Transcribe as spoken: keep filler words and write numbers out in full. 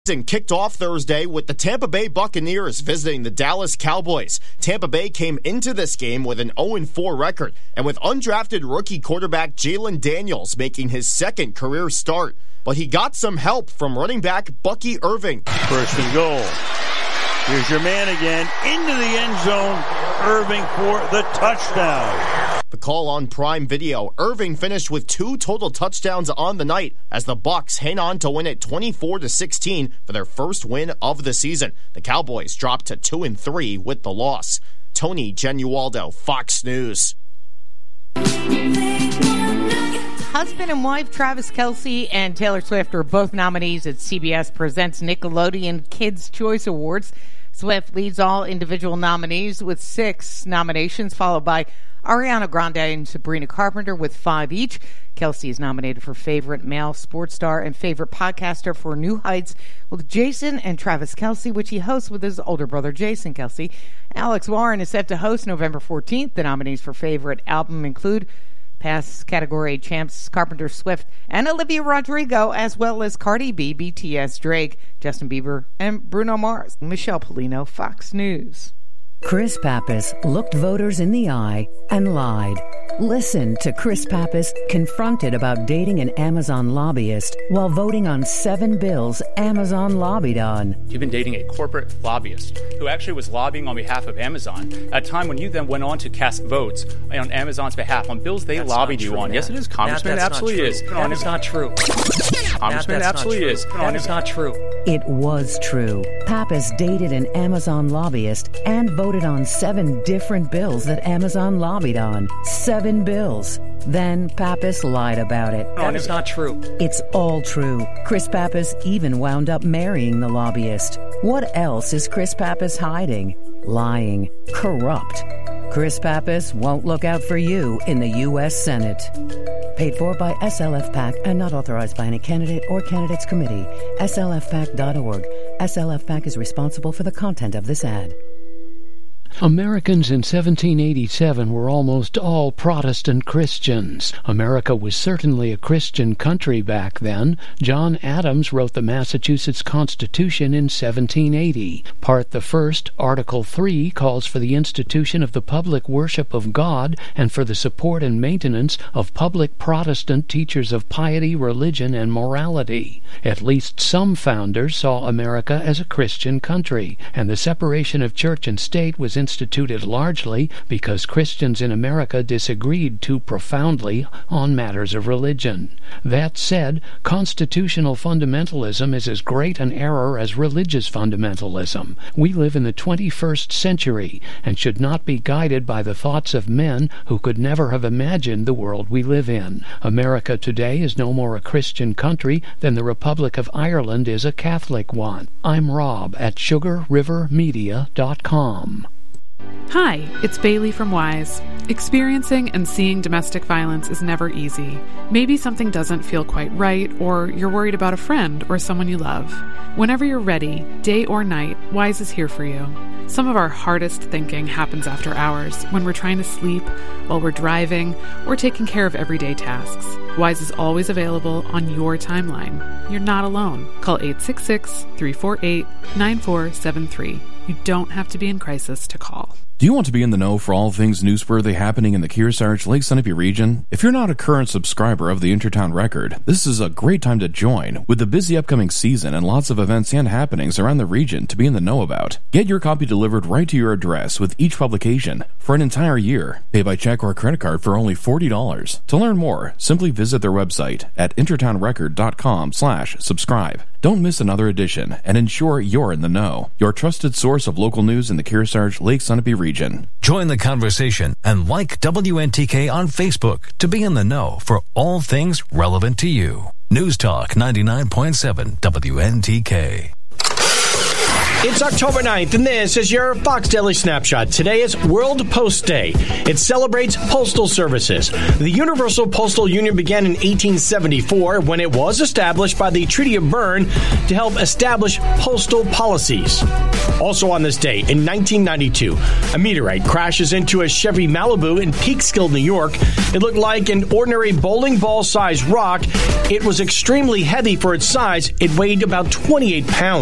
Season kicked off Thursday with the Tampa Bay Buccaneers visiting the Dallas Cowboys. Tampa Bay came into this game with an oh and four record, and with undrafted rookie quarterback Jalen Daniels making his second career start. But he got some help from running back Bucky Irving. First and goal. Here's your man again, into the end zone. Irving for the touchdown. The call on Prime Video. Irving finished with two total touchdowns on the night as the Bucs hang on to win it twenty-four to sixteen for their first win of the season. The Cowboys dropped to two and three with the loss. Tony Genualdo, Fox News. Husband and wife Travis Kelce and Taylor Swift are both nominees at C B S Presents Nickelodeon Kids' Choice Awards. Swift leads all individual nominees with six nominations, followed by Ariana Grande and Sabrina Carpenter with five each. Kelce is nominated for Favorite Male Sports Star and Favorite Podcaster for New Heights with Jason and Travis Kelce, which he hosts with his older brother Jason Kelce. Alex Warren is set to host November fourteenth. The nominees for Favorite Album include past category champs Carpenter, Swift, and Olivia Rodrigo, as well as Cardi B, B T S, Drake, Justin Bieber, and Bruno Mars. Michelle Polino, Fox News. Chris Pappas looked voters in the eye and lied. Listen to Chris Pappas confronted about dating an Amazon lobbyist while voting on seven bills Amazon lobbied on. You've been dating a corporate lobbyist who actually was lobbying on behalf of Amazon at a time when you then went on to cast votes on Amazon's behalf on bills they that's lobbied you true, on. Matt. Yes, it is, Congressman. Matt, It absolutely is. That is not true. Congressman, Matt, it absolutely not is. That is not true. It was true. Pappas dated an Amazon lobbyist and voted on seven different bills that Amazon lobbied on. Seven bills. Then Pappas lied about it. That is not true. It's all true. Chris Pappas even wound up marrying the lobbyist. What else is Chris Pappas hiding? Lying. Corrupt. Chris Pappas won't look out for you in the U S Senate. Paid for by S L F PAC and not authorized by any candidate or candidates committee. S L F PAC dot org. S L F PAC is responsible for the content of this ad. Americans in seventeen eighty-seven were almost all Protestant Christians. America was certainly a Christian country back then. John Adams wrote the Massachusetts Constitution in seventeen eighty. Part the First, Article three, calls for the institution of the public worship of God and for the support and maintenance of public Protestant teachers of piety, religion, and morality. At least some founders saw America as a Christian country, and the separation of church and state was instituted largely because Christians in America disagreed too profoundly on matters of religion. That said, constitutional fundamentalism is as great an error as religious fundamentalism. We live in the twenty-first century and should not be guided by the thoughts of men who could never have imagined the world we live in. America today is no more a Christian country than the Republic of Ireland is a Catholic one. I'm Rob at sugar river media dot com. Hi, it's Bailey from Wise. Experiencing and seeing domestic violence is never easy. Maybe something doesn't feel quite right, or you're worried about a friend or someone you love. Whenever you're ready, day or night, Wise is here for you. Some of our hardest thinking happens after hours, when we're trying to sleep, while we're driving, or taking care of everyday tasks. Wise is always available on your timeline. You're not alone. Call eight six six, three four eight, nine four seven three. You don't have to be in crisis to call. Do you want to be in the know for all things newsworthy happening in the Kearsarge, Lake Sunapee region? If you're not a current subscriber of the Intertown Record, this is a great time to join. With the busy upcoming season and lots of events and happenings around the region to be in the know about. Get your copy delivered right to your address with each publication for an entire year. Pay by check or credit card for only forty dollars. To learn more, simply visit their website at intertown record dot com slash subscribe. Don't miss another edition and ensure you're in the know. Your trusted source of local news in the Kearsarge, Lake Sunapee region. Join the conversation and like W N T K on Facebook to be in the know for all things relevant to you. News Talk ninety-nine point seven W N T K. It's October ninth, and this is your Fox Daily Snapshot. Today is World Post Day. It celebrates postal services. The Universal Postal Union began in eighteen seventy-four when it was established by the Treaty of Berne to help establish postal policies. Also on this day, in nineteen ninety-two, a meteorite crashes into a Chevy Malibu in Peekskill, New York. It looked like an ordinary bowling ball-sized rock. It was extremely heavy for its size. It weighed about twenty-eight pounds.